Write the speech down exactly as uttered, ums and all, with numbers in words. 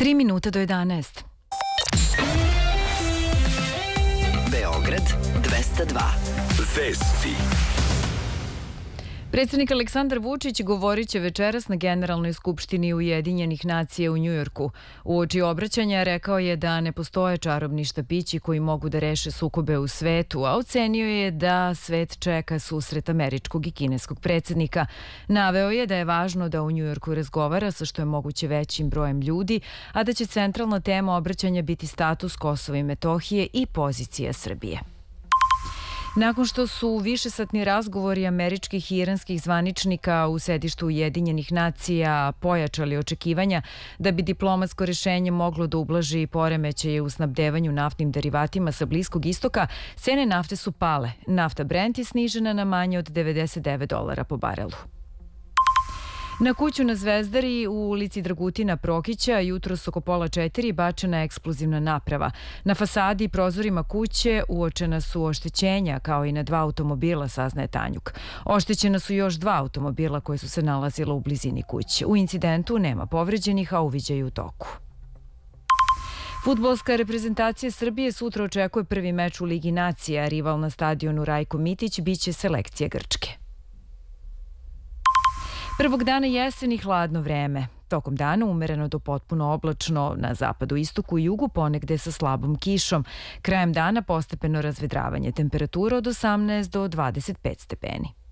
Tri minuta do jedanaest. Beograd dvesta dva. Vesti. Predsjednik Aleksandar Vučić govorit će večeras na Generalnoj skupštini Ujedinjenih nacija u Njujorku. Uoči obraćanja rekao je da ne postoje čarobni štapići koji mogu da reše sukobe u svetu, a ocenio je da svet čeka susret američkog i kineskog predsjednika. Naveo je da je važno da u Njujorku razgovara sa što je moguće većim brojem ljudi, a da će centralna tema obraćanja biti status Kosova i Metohije i pozicija Srbije. Nakon što su višesatni razgovori američkih i iranskih zvaničnika u sedištu Ujedinjenih nacija pojačali očekivanja da bi diplomatsko rešenje moglo da ublaži poremećaje u snabdevanju naftnim derivatima sa Bliskog istoka, cene nafte su pale. Nafta Brent je snižena na manje od devedeset devet dolara po barelu. Na kuću na Zvezdari u ulici Dragutina Prokića jutros oko pola četiri bačena je eksplozivna naprava. Na fasadi i prozorima kuće uočena su oštećenja kao i na dva automobila, saznaje Tanjuk. Oštećena su još dva automobila koje su se nalazila u blizini kuće. U incidentu nema povređenih, a uviđaj je u toku. Fudbalska reprezentacija Srbije sutra očekuje prvi meč u Ligi nacija. Rival na stadionu Rajko Mitić biće selekcija Grčke. Prvog dana jeseni hladno vreme. Tokom dana umereno do potpuno oblačno na zapadu, istoku i jugu, ponegde sa slabom kišom. Krajem dana postepeno razvedravanje, temperatura od osamnaest do dvadeset pet stepeni.